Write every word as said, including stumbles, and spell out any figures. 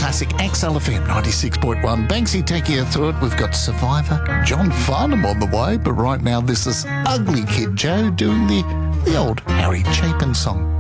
classic X L F M ninety-six point one. Banksy taking you through it. We've got Survivor, John Farnham on the way, but right now this is Ugly Kid Joe doing the, the old Harry Chapin song.